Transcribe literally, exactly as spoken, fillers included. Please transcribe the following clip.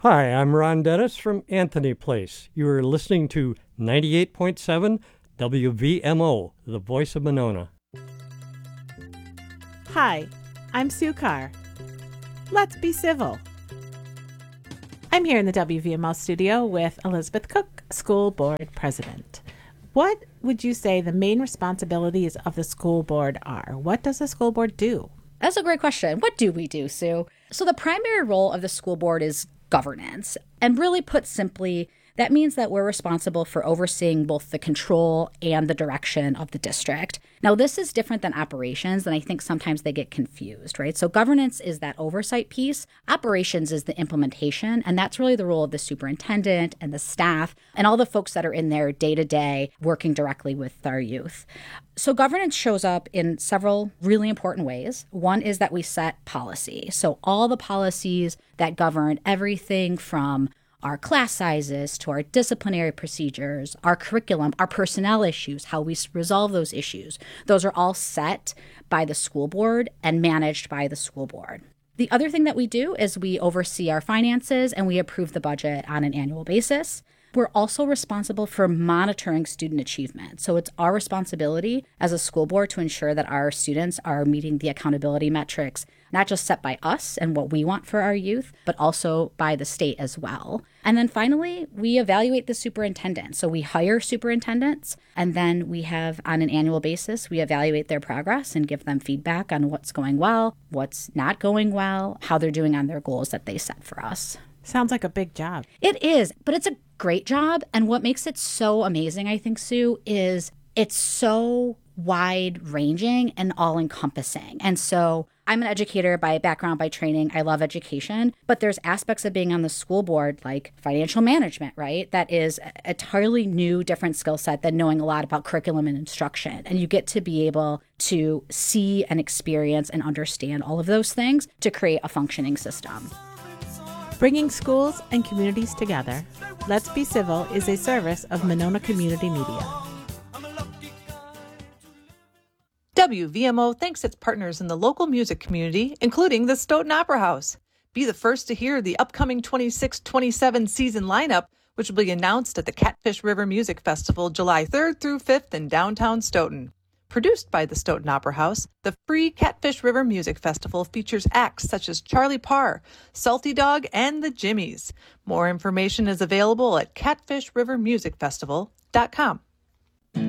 Hi, I'm Ron Dennis from Anthony Place. You are listening to ninety-eight point seven W V M O, the voice of Monona. Hi, I'm Sue Carr. Let's be civil. I'm here in the W V M O studio with Elizabeth Cook, School Board President. What would you say the main responsibilities of the school board are? What does the school board do? That's a great question. What do we do, Sue? So the primary role of the school board is governance. And really put simply, that means that we're responsible for overseeing both the control and the direction of the district. Now, this is different than operations, and I think sometimes they get confused, right? So governance is that oversight piece. Operations is the implementation, and that's really the role of the superintendent and the staff and all the folks that are in there day to day working directly with our youth. So governance shows up in several really important ways. One is that we set policy. So all the policies that govern everything from our class sizes to our disciplinary procedures, our curriculum, our personnel issues, how we resolve those issues. Those are all set by the school board and managed by the school board. The other thing that we do is we oversee our finances and we approve the budget on an annual basis. We're also responsible for monitoring student achievement. So it's our responsibility as a school board to ensure that our students are meeting the accountability metrics, not just set by us and what we want for our youth, but also by the state as well. And then finally, we evaluate the superintendent. So we hire superintendents, and then we have, on an annual basis, we evaluate their progress and give them feedback on what's going well, what's not going well, how they're doing on their goals that they set for us. Sounds like a big job. It is, but it's a great job. And what makes it so amazing, I think, Sue, is it's so wide-ranging and all-encompassing. And so I'm an educator by background, by training. I love education. But there's aspects of being on the school board like financial management, right? That is an entirely new, different skill set than knowing a lot about curriculum and instruction. And you get to be able to see and experience and understand all of those things to create a functioning system. Bringing schools and communities together, Let's Be Civil is a service of Monona Community Media. W V M O thanks its partners in the local music community, including the Stoughton Opera House. Be the first to hear the upcoming twenty-six twenty-seven season lineup, which will be announced at the Catfish River Music Festival July third through fifth in downtown Stoughton. Produced by the Stoughton Opera House, the free Catfish River Music Festival features acts such as Charlie Parr, Salty Dog, and the Jimmies. More information is available at catfish river music festival dot com.